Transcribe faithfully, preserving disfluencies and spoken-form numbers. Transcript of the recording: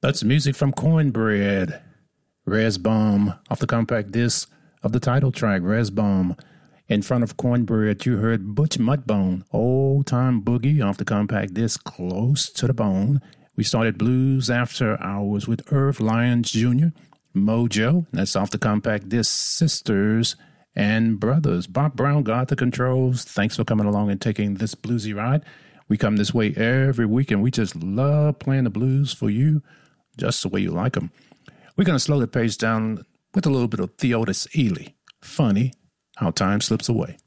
That's music from Cornbread. Res Bomb off the compact disc of the title track, Res Bomb. In front of Cornbread, you heard Butch Mudbone, Old Time Boogie off the compact disc, Close to the Bone. We started Blues After Hours with Irv Lyons Junior Mojo, that's off the compact disc, Sisters and Brothers. Bob Brown got the controls. Thanks for coming along and taking this bluesy ride. We come this way every week, and we just love playing the blues for you, just the way you like them. We're going to slow the pace down with a little bit of Theodis Ealey. Funny how time slips away.